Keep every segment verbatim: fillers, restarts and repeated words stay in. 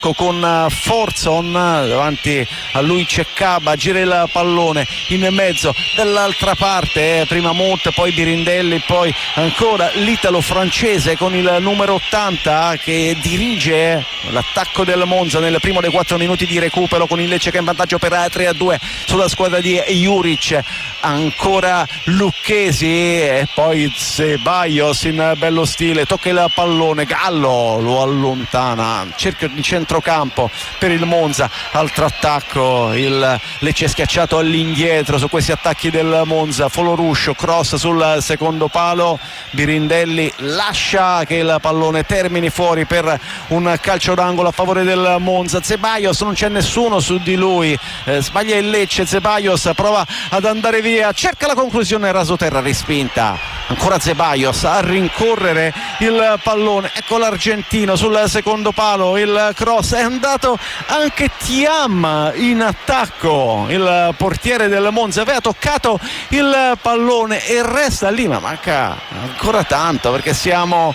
con Forzon, davanti a lui c'è Caba, gira il pallone in mezzo, dall'altra parte eh, prima Mont, poi Birindelli, poi ancora l'italo francese con il numero ottanta che dirige l'attacco del Monza nel primo dei quattro minuti di recupero, con il Lecce che è in vantaggio per tre a due sulla squadra di Juric. Ancora Lucchesi e poi Ceballos in bello stile, tocca il pallone, Gallo lo allontana, cerchio di centrocampo per il Monza, altro attacco, il Lecce schiacciato all'indietro su questi attacchi del Monza, Foloruscio, cross sul secondo palo, Birindelli lascia che il pallone termini fuori per un calcio d'angolo a favore del Monza. Ceballos, non c'è nessuno su di lui, eh, sbaglia il Lecce, Ceballos prova ad andare via, cerca la conclusione, rasoterra respinta, ancora Ceballos a rincorrere il pallone, ecco l'argentino sul secondo palo, il cross, è andato anche Thiam in attacco, il portiere del Monza aveva toccato il pallone e resta lì, ma manca ancora tanto perché siamo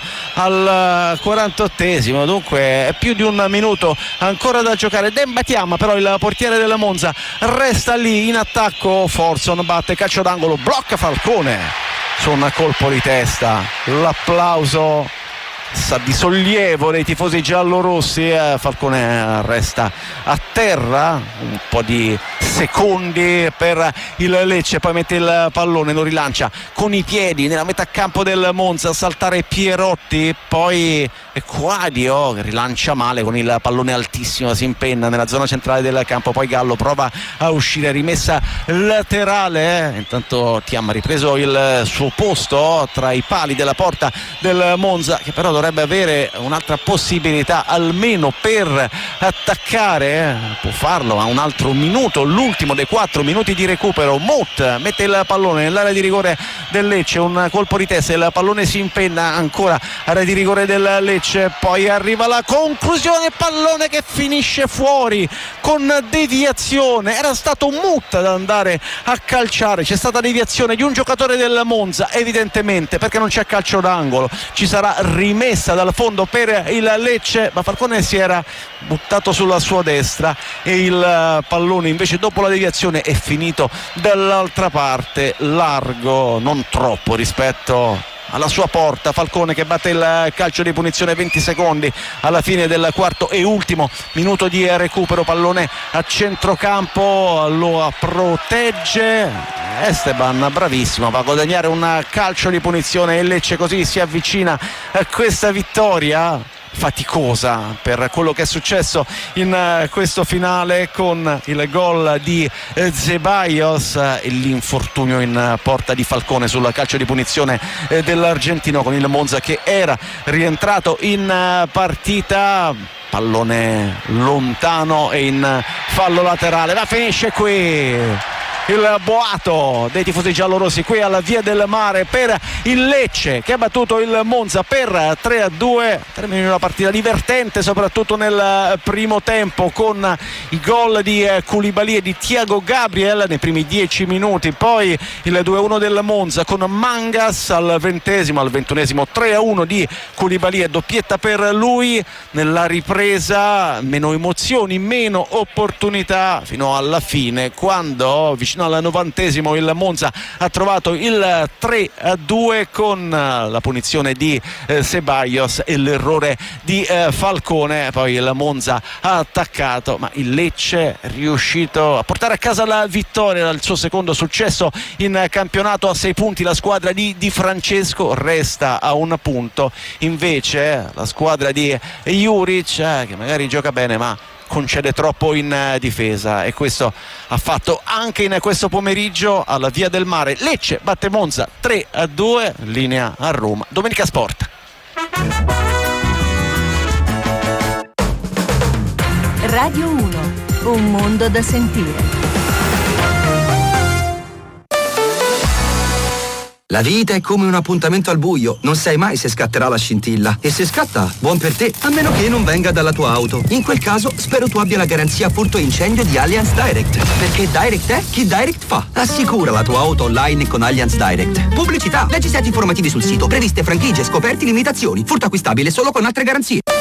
al quarantottesimo, dunque è più di un minuto ancora da giocare. Demba Thiam, però il portiere del Monza resta lì in attacco, Forzon batte calcio d'angolo, blocca Falcone su un colpo di testa, l'applauso sa di sollievo dei tifosi giallorossi, eh, Falcone resta a terra un po' di secondi per il Lecce, poi mette il pallone, lo rilancia con i piedi nella metà campo del Monza, a saltare Pierotti, poi Quadio che rilancia male con il pallone altissimo, si impenna nella zona centrale del campo, poi Gallo prova a uscire, rimessa laterale, eh. intanto Thiam ha ripreso il suo posto tra i pali della porta del Monza, che però dovrebbe avere un'altra possibilità almeno per attaccare, eh. può farlo a un altro minuto, l'ultimo dei quattro minuti di recupero. Mott mette il pallone nell'area di rigore del Lecce, un colpo di testa, il pallone si impenna ancora, area di rigore del Lecce, poi arriva la conclusione, pallone che finisce fuori con deviazione, era stato Mott ad andare a calciare, c'è stata deviazione di un giocatore del Monza evidentemente perché non c'è calcio d'angolo, ci sarà rimessa dal fondo per il Lecce, ma Falcone si era buttato sulla sua destra e il pallone invece dopo la deviazione è finito dall'altra parte, largo, non troppo rispetto alla sua porta. Falcone che batte il calcio di punizione, venti secondi alla fine del quarto e ultimo minuto di recupero, pallone a centrocampo, lo protegge Esteban, bravissimo, va a guadagnare un calcio di punizione e Lecce così si avvicina a questa vittoria faticosa per quello che è successo in questo finale, con il gol di Ceballos e l'infortunio in porta di Falcone sul calcio di punizione dell'argentino, con il Monza che era rientrato in partita, pallone lontano e in fallo laterale, ma finisce qui il boato dei tifosi giallorossi qui alla Via del Mare per il Lecce che ha battuto il Monza per tre a due. Termina una partita divertente soprattutto nel primo tempo, con i gol di Koulibaly e di Thiago Gabriel nei primi dieci minuti, poi il due a uno del Monza con Mangas al ventesimo, al ventunesimo tre a uno di Koulibaly e doppietta per lui. Nella ripresa meno emozioni, meno opportunità fino alla fine, quando vicino al novantesimo il Monza ha trovato il tre a due con la punizione di eh, Ceballos e l'errore di eh, Falcone. Poi il Monza ha attaccato, ma il Lecce è riuscito a portare a casa la vittoria dal suo secondo successo in campionato, a sei punti la squadra di Di Francesco, resta a un punto invece la squadra di Juric, eh, che magari gioca bene ma concede troppo in difesa, e questo ha fatto anche in questo pomeriggio alla Via del Mare. Lecce batte Monza tre a due, linea a Roma. Domenica Sport. Radio uno, un mondo da sentire. La vita è come un appuntamento al buio, non sai mai se scatterà la scintilla. E se scatta, buon per te, a meno che non venga dalla tua auto. In quel caso, spero tu abbia la garanzia furto incendio di Allianz Direct. Perché Direct è chi Direct fa. Assicura la tua auto online con Allianz Direct. Pubblicità, leggi set informativi sul sito, previste franchigie, scoperti, limitazioni. Furto acquistabile solo con altre garanzie.